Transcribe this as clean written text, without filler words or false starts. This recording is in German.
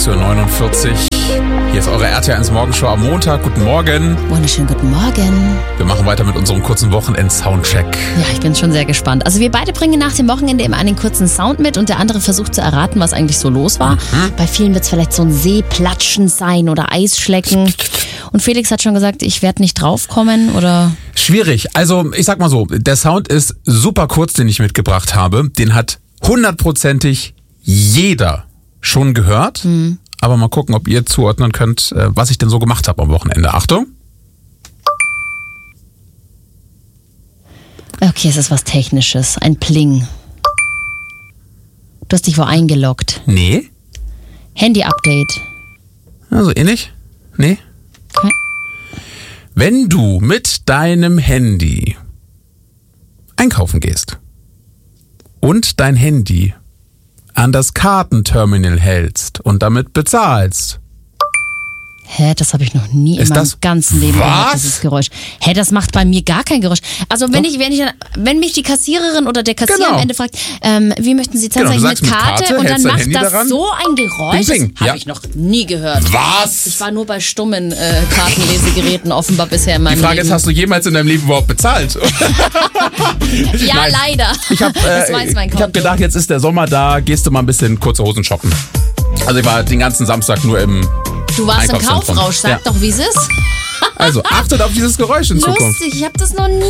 6:49 Uhr. Hier ist eure RTL1 Morgenshow am Montag. Guten Morgen. Wunderschönen guten Morgen. Wir machen weiter mit unserem kurzen Wochenend-Soundcheck. Ja, ich bin schon sehr gespannt. Also wir beide bringen nach dem Wochenende immer einen kurzen Sound mit und der andere versucht zu erraten, was eigentlich so los war. Bei vielen wird es vielleicht so ein Seeplatschen sein oder Eisschlecken. Und Felix hat schon gesagt, ich werde nicht draufkommen oder... Schwierig. Also ich sag mal so, der Sound ist super kurz, den ich mitgebracht habe. Den hat 100%ig jeder schon gehört. Aber mal gucken, ob ihr zuordnen könnt, was ich denn so gemacht habe am Wochenende. Achtung. Okay, es ist was Technisches. Ein Pling. Du hast dich wo eingeloggt. Nee. Handy-Update. Also ähnlich? Nee. Okay. Wenn du mit deinem Handy einkaufen gehst und dein Handy an das Kartenterminal hältst und damit bezahlst. Hä, das habe ich noch nie in meinem ganzen Leben gehört, dieses Geräusch. Hä, das macht bei mir gar kein Geräusch. Also wenn mich die Kassiererin oder der Kassierer am Ende fragt, wie möchten Sie zahlen, sage ich mit Karte und dann macht das daran so ein Geräusch. Bing, bing. Das habe ich noch nie gehört. Was? Ich war nur bei stummen Kartenlesegeräten offenbar bisher in meinem Leben. Die Frage ist, hast du jemals in deinem Leben überhaupt bezahlt? Ja, Nein. Leider. Das weiß mein Konto. Ich habe gedacht, jetzt ist der Sommer da, gehst du mal ein bisschen kurze Hosen shoppen. Also ich war den ganzen Samstag nur im Du warst im Einkaufszentrum. Kaufrausch, sag doch, wie es ist. Also achtet auf dieses Geräusch in Zukunft. Lustig, ich habe das noch nie